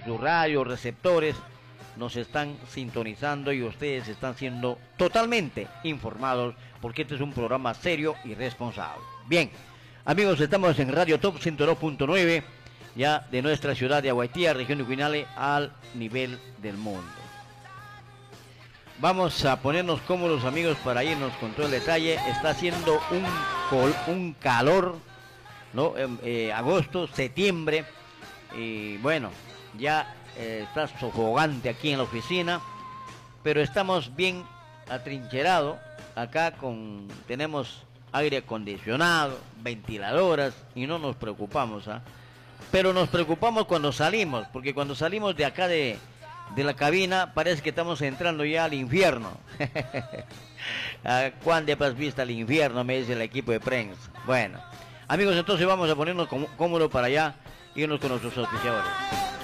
sus radios, receptores, nos están sintonizando y ustedes están siendo totalmente informados porque este es un programa serio y responsable. Bien, amigos, estamos en Radio Top 102.9, ya de nuestra ciudad de Aguaitía, región de Guinale, al nivel del mundo. Vamos a ponernos cómodos, amigos, para irnos con todo el detalle. Está haciendo un calor, ¿no? Agosto, septiembre, y bueno, ya está sofocante aquí en la oficina, pero estamos bien atrincherados acá, tenemos aire acondicionado, ventiladoras, y no nos preocupamos, ¿ah? Pero nos preocupamos cuando salimos, porque cuando salimos de acá de la cabina parece que estamos entrando ya al infierno. ¿Cuándo has visto al infierno?, me dice el equipo de prensa. Bueno, amigos, entonces vamos a ponernos cómodos para allá, irnos con nuestros auspiciadores.